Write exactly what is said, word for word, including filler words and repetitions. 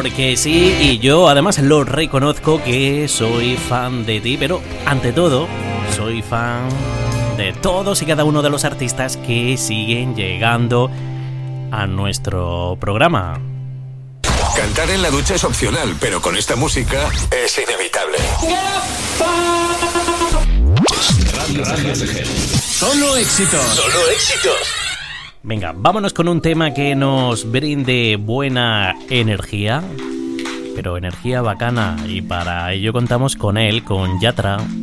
porque sí, y yo además lo reconozco que soy fan de ti, pero ante todo, soy fan de todos y cada uno de los artistas que siguen llegando a nuestro programa. Cantar en la ducha es opcional, pero con esta música es inevitable. Radio, Radio Solo éxitos. Solo éxitos. Venga, vámonos con un tema que nos brinde buena energía, pero energía bacana, y para ello contamos con él, con Yatra.